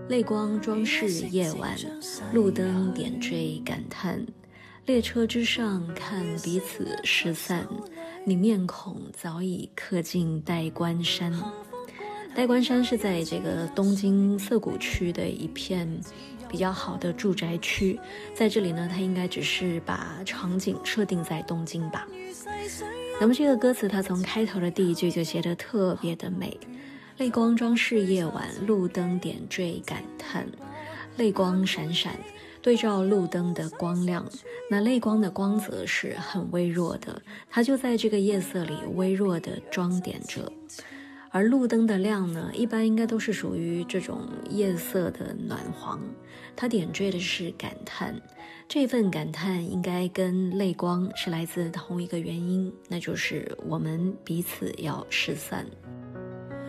泪光装饰夜晚，路灯点缀感叹。列车之上看彼此失散，你面孔早已刻进代官山。代官山是在这个东京涩谷区的一片比较好的住宅区，在这里呢，它应该只是把场景设定在东京吧。那么这个歌词它从开头的第一句就写得特别的美，泪光装饰夜晚，路灯点缀感叹。泪光闪闪对照路灯的光亮，那泪光的光泽是很微弱的，它就在这个夜色里微弱的装点着。而路灯的亮呢，一般应该都是属于这种夜色的暖黄，它点缀的是感叹。这份感叹应该跟泪光是来自同一个原因，那就是我们彼此要失散。